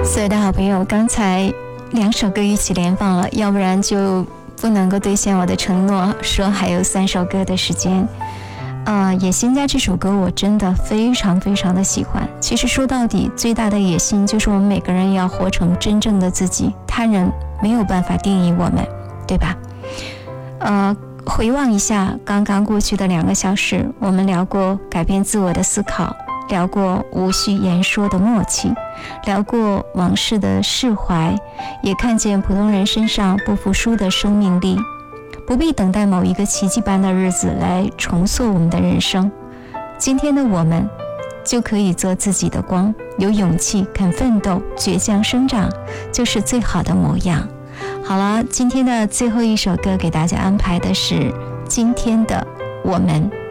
所有的好朋友，刚才2首歌一起连放了，要不然就不能够兑现我的承诺，说还有3首歌的时间。野心家这首歌我真的非常非常的喜欢。其实说到底，最大的野心就是我们每个人要活成真正的自己，他人没有办法定义我们，对吧？回望一下刚刚过去的2个小时，我们聊过改变自我的思考，聊过无需言说的默契，聊过往事的释怀，也看见普通人身上不服输的生命力，不必等待某一个奇迹般的日子来重塑我们的人生。今天的我们就可以做自己的光，有勇气，肯奋斗，倔强生长，就是最好的模样。好了，今天的最后一首歌给大家安排的是今天的我们。